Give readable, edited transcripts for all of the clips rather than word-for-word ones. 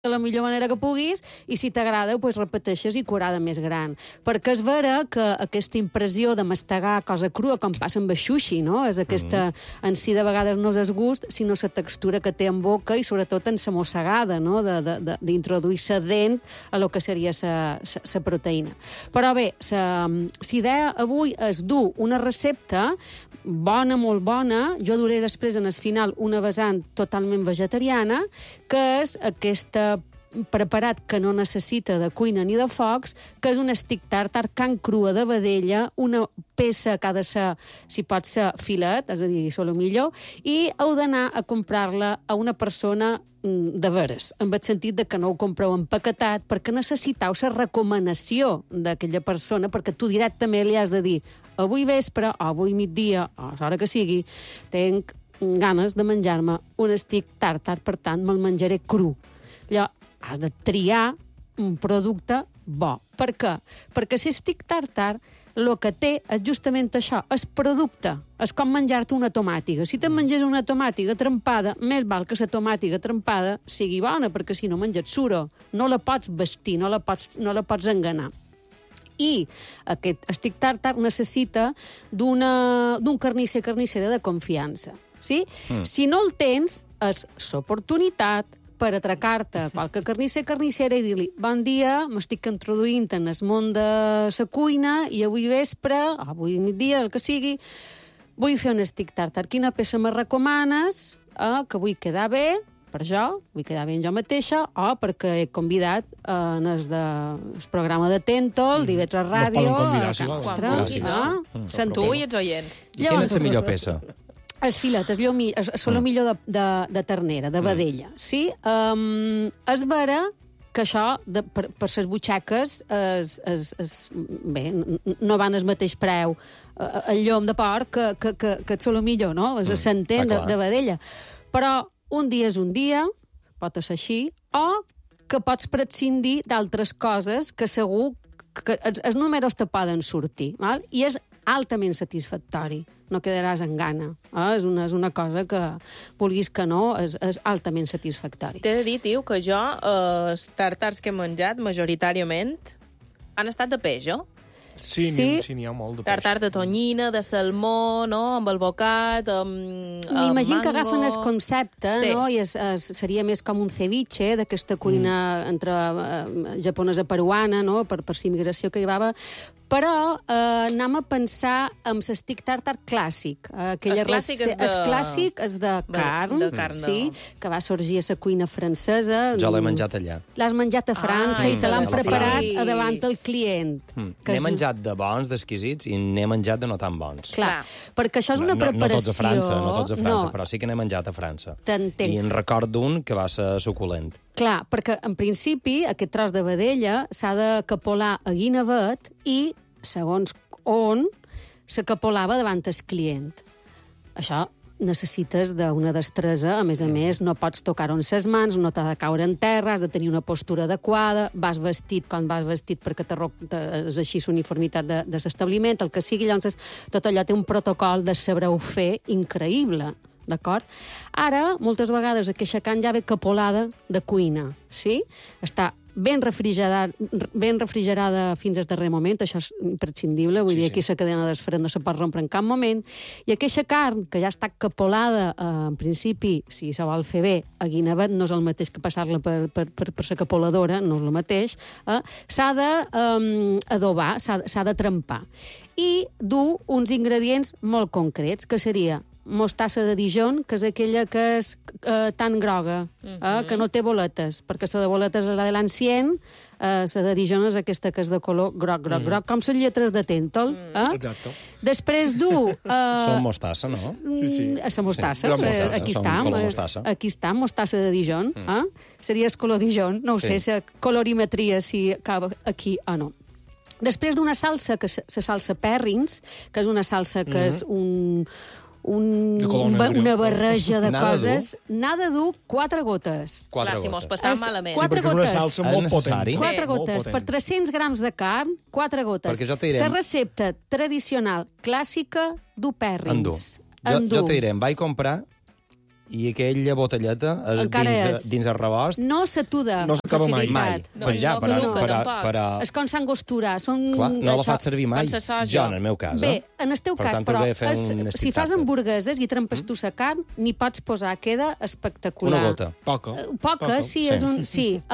de la millor manera que puguis i si t'agrada, pues, repeteixes i curada més gran. Perquè és vera que aquesta impressió de mastegar cosa crua, com passa amb el sushi, no? És aquesta, en si de vegades no és el gust, sinó la textura que té en boca i sobretot en la mossegada, no? D'introduir la dent a lo que seria la proteïna. Però bé, la idea avui és dur una recepta bona, molt bona. Jo duré després, en el final, una vessant totalment vegetariana, que és aquesta preparat que no necessita de cuina ni de focs, que és un stick tartar carn crua de vedella, una peça que ha de ser, si pot ser, filet, és a dir, solo millor, i heu d'anar a comprar-la a una persona de veres, en el sentit de que no ho compreu empaquetat, perquè necessiteu la recomanació d'aquella persona, perquè tu directament li has de dir avui vespre, o avui migdia, o a l'hora que sigui, tenc ganes de menjar-me un stick tartar, per tant, me'l menjaré cru. Llavors, has de triar un producte bo. Per què? Perquè si stick tartar, el que té és justament això, és producte. És com menjar-te una tomàtiga. Si te'n menges una tomàtiga trempada, més val que la tomàtiga trempada sigui bona, perquè si no menges suro. No la pots vestir, no la pots enganar. I aquest stick tartar necessita d'un carnicera de confiança. Sí? Si no el tens, és l'oportunitat per atracar-te qualque carnissera i dir-li bon dia, m'estic introduint en el món de la cuina i avui vespre, o avui migdia, el que sigui, vull fer un stick tartar. Quina peça me recomanes? Que vull quedar bé, per jo, vull quedar bé en jo mateixa, o perquè he convidat en el programa de Tento, el d'IV3 Ràdio, a casa nostra. Són tu i els oients. I quina és la millor peça? Els filet, són el millor de ternera, de vedella. Sí? És vera que això, per les butxaques, bé, no van al mateix preu el llom de porc que és el millor, no? S'entén de vedella. Però un dia és un dia, pot ser així, o que pots prescindir d'altres coses que segur que els números te poden sortir, val? I és altament satisfactori. No quedaràs en gana. És una cosa que, vulguis que no, és altament satisfactori. T'he de dir, tio, que jo, els tartars que he menjat, majoritàriament, han estat de peix, jo? Sí, n'hi ha molt de peix. Tartar de tonyina, de salmó, no?, amb el bocat, amb m'imagino que agafen el concepte, no?, i seria més com un ceviche, d'aquesta cuina entre japonesa peruana, no?, per la immigració que hi va haver. Però anem a pensar en l'stick tartar clàssic. El clàssic és de carn, sí, que va sorgir a la cuina francesa. Jo l'he menjat allà. L'has menjat a França i te l'han preparat davant el client. N'he menjat de bons, d'exquisits, i n'he menjat de no tan bons. Clar, perquè això és una preparació... No tots a França, però sí que n'he menjat a França. T'entenc. I en recordo un que va ser suculent. Clar, perquè en principi aquest tros de vedella s'ha de capolar a guinevet i, segons on, se capolava davant el client. Això necessites d'una destresa, a més, no pots tocar-ho amb les mans, no t'ha de caure en terra, has de tenir una postura adequada, vas vestit quan vas vestit perquè és així l'uniformitat de l'establiment, el que sigui, llavors tot allò té un protocol de saber-ho fer increïble. D'acord? Ara, moltes vegades, aquesta carn ja ve capolada de cuina, sí? Està ben refrigerada fins al darrer moment, això és imprescindible, vull dir, aquí la cadena del fred no se pot rompre en cap moment, i aquesta carn, que ja està capolada, en principi, si se vol fer bé, a guinevet no és el mateix que passar-la per la capoladora, no és el mateix, s'ha d'adobar, s'ha de trempar, i dur uns ingredients molt concrets, que seria mostassa de Dijon, que és aquella que és tan groga, que no té boletes, perquè la de boletes és la de l'ancien, la de Dijon és aquesta que és de color groc, com les lletres de Tentol. Exacte. Després dur... Són mostassa, no? Sí. La mostassa, aquí està, mostassa de Dijon. Seria el color Dijon, no ho sé, la colorimetria, si acaba aquí o no. Després d'una salsa, que és la salsa Perrins, que és una salsa que és una barreja de coses, n'ha de dur 4 gotes. Clar, si mos passam malament. 4 gotes. És una salsa molt potent. 4 gotes. Per 300 grams de carn, 4 gotes. La recepta tradicional clàssica du Perrins. Jo t'ho diré, em vaig comprar I aquella botelleta és dins el rebost? No s'atuda. No s'acaba mai. Penjar, És com s'angostura. Clar, no la faig servir mai. Jo, en el meu cas. Bé, en el teu cas, però, si fas hamburgueses i trempes tu la carn, n'hi pots posar. Queda espectacular. Una gota. Poca, sí, és un...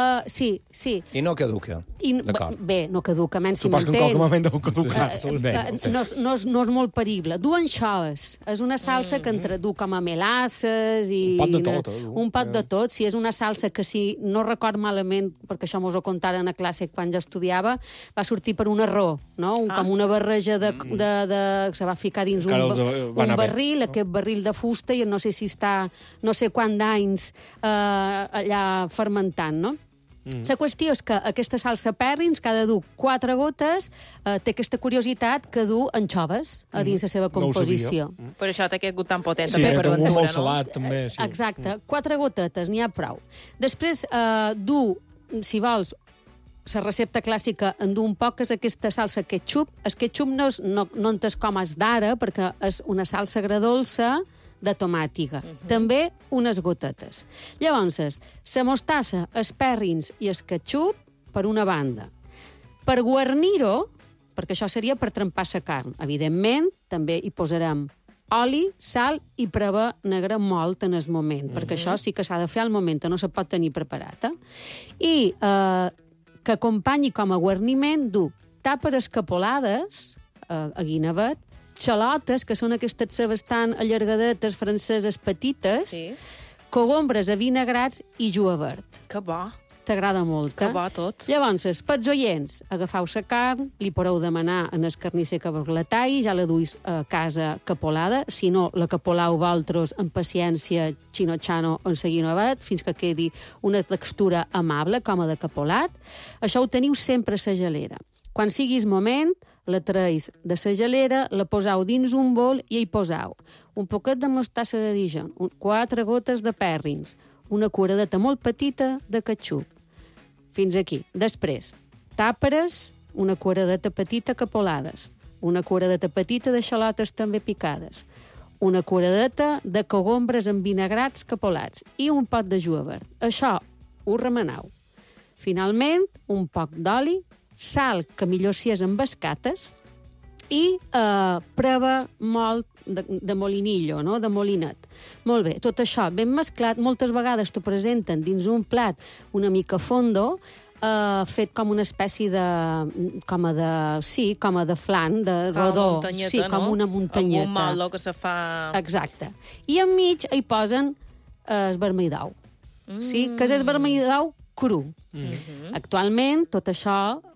Sí. I no caduca. Bé, no caduca, menys si m'entens. Supos que en qualque moment deu caducar. No és molt perible. Du anxoves. És una salsa que du com a melasses i... Un pot de tot. Un pot de tot. Si és una salsa que, si no record malament, perquè això mos ho contaren a classe quan jo estudiava, va sortir per un error, no? Com una barreja se va ficar dins un barril, aquest barril de fusta, i no sé si està no sé quant d'anys allà fermentant, no? La qüestió és que aquesta salsa Perrins, que ha de dur 4 gotes, té aquesta curiositat que du anxoves a dins la seva composició. Per això té aquest gust tan potent. Sí, té un gust molt salat, també. Exacte, 4 gotetes, n'hi ha prou. Després du, si vols, la recepta clàssica en du un poc, és aquesta salsa ketchup. El ketchup no entès com és d'ara, perquè és una salsa agredolça de tomàtiga. També unes gotetes. Llavors, la mostassa, els perrins i el ketchup, per una banda. Per guarnir-ho, perquè això seria per trempar la carn, evidentment, també hi posarem oli, sal i prava negra molt en el moment, perquè això sí que s'ha de fer al moment, no se pot tenir preparat. I que acompanyi com a guarniment, du tàperes capolades, a guinevet, xalotes, que són aquestes cebes tan allargadetes franceses petites, cogombres avinagrats i julivert. Que bo. T'agrada molt, Que bo tot. Llavors, pels oients, agafau la carn, li podeu demanar en el carnisser que vos la talli, ja la duis a casa capolada, si no, la capolau vosaltres amb paciència, xino-xano o en seguinovet, fins que quedi una textura amable, com a de capolat. Això ho teniu sempre a la gelera. Quan siguis moment, la treis de la gelera, la posau dins un bol i hi posau un poquet de mostassa de Dijon, 4 gotes de Perrins, una curadeta molt petita de ketchup. Fins aquí. Després, tàperes, una curadeta petita capolades, una curadeta petita de xalotes també picades, una curadeta de cogombres envinagrats capolats i un pot de julivert. Això ho remenau. Finalment, un poc d'oli, sal, que millor si és amb escates, i prova molt de molinillo, no? De molinet. Molt bé, tot això ben mesclat. Moltes vegades t'ho presenten dins un plat una mica fondo, fet com una espècie de... com a de flan, de rodó. Sí, com una muntanyeta. Algun malo que se fa... Exacte. I enmig hi posen el vermell d'ou. Sí, que és el vermell d'ou cru. Actualment, tot això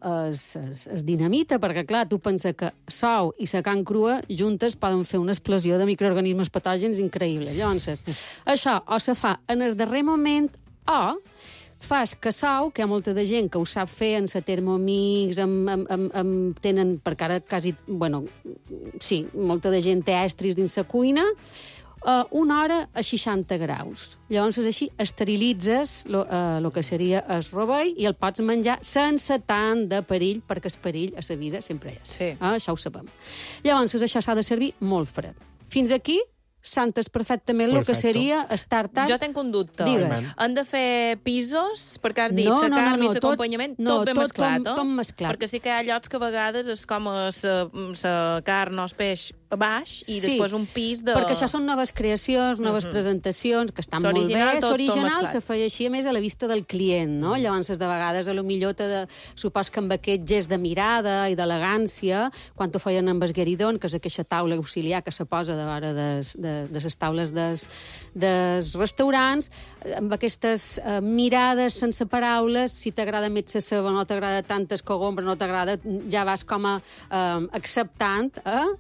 es dinamita, perquè, clar, tu penses que sou i la carn crua juntes poden fer una explosió de microorganismes patògens increïble. Llavors, això o se fa en el darrer moment o fas que sou, que hi ha molta de gent que ho sap fer en la Thermomix, tenen, perquè ara quasi, bueno, sí, molta de gent té estris dins la cuina, una hora a 60 graus. Llavors, així, esterilitzes el que seria el rovell i el pots menjar sense tant de perill, perquè el perill a la vida sempre és. Sí. Això ho sabem. Llavors, això s'ha de servir molt fred. Fins aquí santes perfectament el que seria estar-tant. Jo tenc un dubte. Digues. Han de fer pisos? Perquè has dit, la carn i l'acompanyament, tot ben mesclat, tot mesclat. Perquè sí que hi ha llocs que a vegades és com la carn o el peix a baix i després un pis de... Perquè això són noves creacions, noves presentacions, que estan molt bé. L'original s'afegeixia més a la vista del client, no? Llavors, de vegades, a lo millor supos que amb aquest gest de mirada i d'elegància, quan ho feien amb el gueridon, que és aquesta taula auxiliar que se posa de vora de les taules dels restaurants, amb aquestes mirades sense paraules, si t'agrada més la ceba, no t'agrada tantes cogombres, no t'agrada, ja vas com a acceptant,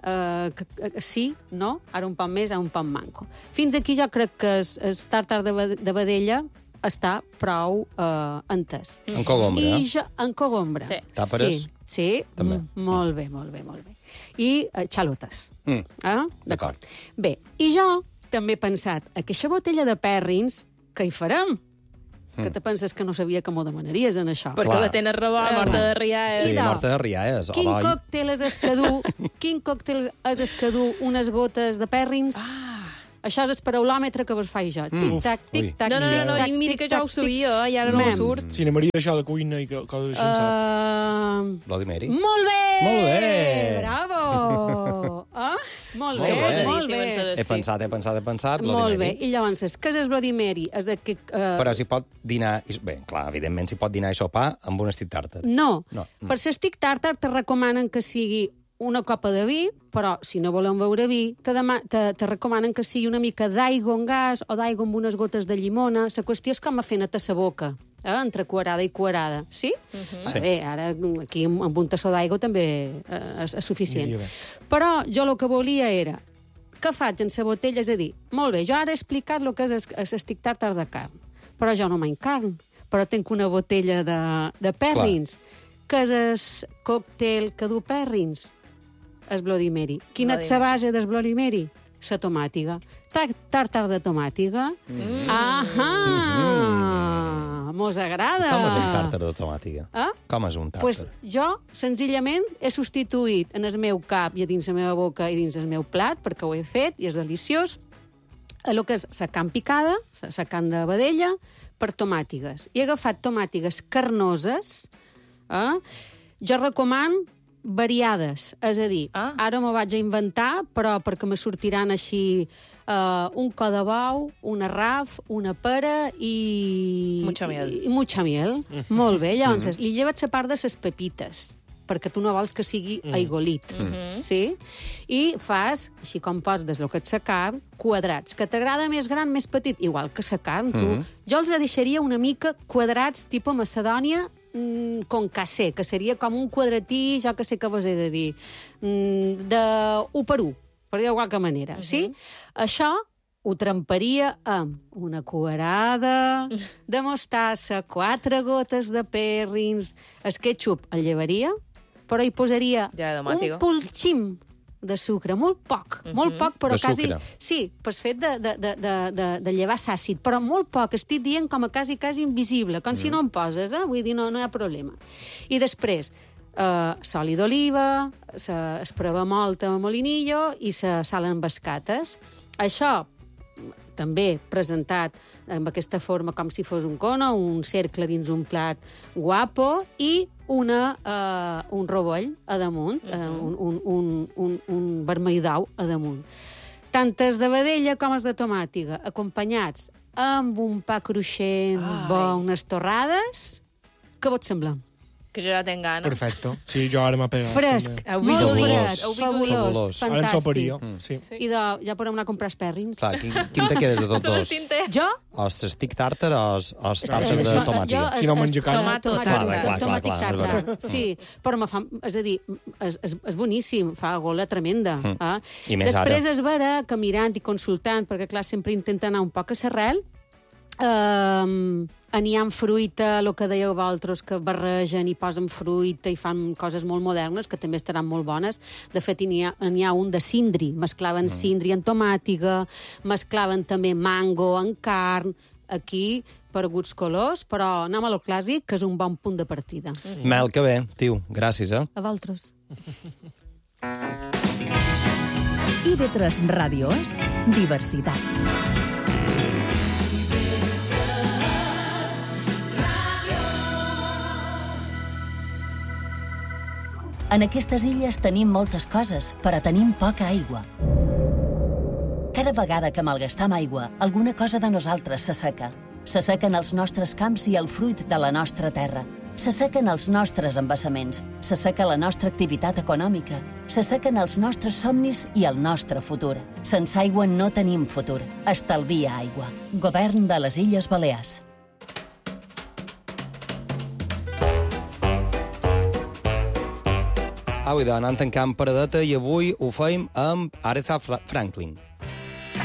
sí, no? Ara un poc més, ara un poc manco. Fins aquí jo crec que el tàrtar de vedella està prou entès. En cogombra, En cogombra. Sí. Tàperes? Sí, també. Molt bé. I xalotes. D'acord. Bé, i jo també he pensat, aquesta botella de Perrins, què hi farem? Que te penses que no sabia que m'ho demanaries en això. Perquè la tens rebot, morta de riaes. Sí, morta de riaes. Quin còctel és escadú unes gotes de Perrins? Això és el paraulòmetre que vos faig jo. Tic-tac, tic-tac, No, i mira que ja ho sabia, i ara no surt. Sí, anem a dir això de cuina i coses així, saps? Bloody Mary. Molt bé! Molt bé! Bravo! Molt bé, molt bé. He pensat, Bloody Molt bé. Mary. I llavors, què és Bloody Mary? És que, Però s'hi pot dinar... Bé, clar, evidentment s'hi pot dinar i sopar amb un estic tàrtar. No. Per l'estic tàrtar te recomanen que sigui una copa de vi, però si no volem beure vi, te recomanen que sigui una mica d'aigua amb gas o d'aigua amb unes gotes de llimona. La qüestió és com a fer net a sa boca, entre cuarada i cuarada. Sí? Sí. Bé, ara aquí amb un tassó d'aigua també és suficient. Però jo el que volia era què faig en la botella? És a dir, molt bé, jo ara he explicat el que és l'estic tàrtar de carn, però jo no menjo carn, però tinc una botella de Perrins. Què és el còctel que du Perrins? És Bloody Mary. Quina és la base del Bloody Mary? La tomàtiga. Tàrtar de tomàtiga. Mos agrada. Com és un tàrtar de tomàtiga? Com és un tàrtar? Pues jo, senzillament, he substituït en el meu cap i a dins la meva boca i dins el meu plat, perquè ho he fet i és deliciós, el que és la carn picada, la carn de vedella, per tomàtigues. He agafat tomàtigues carnoses. Jo recomano variades, és a dir, ara m'ho vaig a inventar, però perquè me sortiran així un cor de bou, un arraf, una pera i... Mucha miel. Molt bé, llavors li lleves la part de les pepites, perquè tu no vols que sigui aigualit, sí? I fas, així com pots des del que és la carn, quadrats. Que t'agrada més gran, més petit, igual que la carn, tu. Jo els deixaria una mica quadrats, tipus Macedònia, con casé, que seria com un quadratí, jo que sé què vos he de dir, de 1 per 1, per dir de qualque manera, sí? Això ho tremparia amb una cuarada de mostassa, 4 gotes de Perrins, el ketchup el llevaria, però hi posaria un polxim de sucre, molt poc, però quasi... Sí, per fet de llevar s'àcid, però molt poc, estic dient com a quasi invisible, com si no en poses, vull dir, no hi ha problema. I després, oli d'oliva, espreva molt a molinillo i la sal en bascates. Això també presentat amb aquesta forma com si fos un cono, un cercle dins un plat guapo i un roboll a damunt, un vermell d'au a damunt. Tant els de vedella com els de tomàtiga, acompanyats amb un pa cruixent, bo, unes torrades, què vos sembla? Que jo ja tinc gana. Perfecte. Sí, jo ara m'ha pegat. Fresc, molt fresc, fabulós, Ara ens soparia, fantàstic. I ja podem anar a comprar els Perrins. Clar, quin te quedes de tots dos? Jo? O l'estic tàrtar o els tàrtar de tomàtiga? Si no menja carn. Tomàtic tàrtar. Sí, però és a dir, és boníssim, fa gola tremenda. I més ara. Després és vera que mirant i consultant, perquè clar, sempre intenta anar un poc a l'arrel, n'hi ha fruita, el que dèieu vosaltres, que barregen i posen fruita i fan coses molt modernes, que també estaran molt bones. De fet, n'hi ha un de cindri. Mesclaven cindri en tomàtiga, mesclaven també mango en carn. Aquí, per gusts colors, però anem a lo clàssic, que és un bon punt de partida. Mel, que bé, tio. Gràcies, A vosaltres. IB3 Ràdio és diversitat. En aquestes illes tenim moltes coses, però tenim poca aigua. Cada vegada que malgastam aigua, alguna cosa de nosaltres s'asseca. S'assequen els nostres camps i el fruit de la nostra terra. S'assequen els nostres embassaments. S'asseca la nostra activitat econòmica. S'assequen els nostres somnis i el nostre futur. Sense aigua no tenim futur. Estalvia aigua. Govern de les Illes Balears. Avui anant tancant paradeta i avui ho feim amb Aretha Franklin.